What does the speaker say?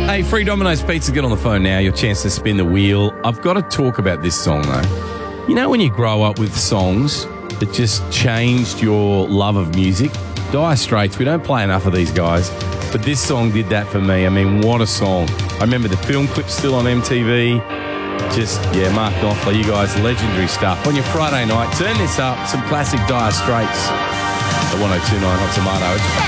Hey, Free Domino's Pizza, get on the phone now. Your chance to spin the wheel. I've got to talk about this song, though. You know when you grow up with songs that just changed your love of music? Dire Straits, we don't play enough of these guys, but this song did that for me. I mean, what a song. I remember the film clip still on MTV. Mark Knopfler, you guys, legendary stuff. On your Friday night, turn this up, some classic Dire Straits. The 102.9 Hot Tomato. It's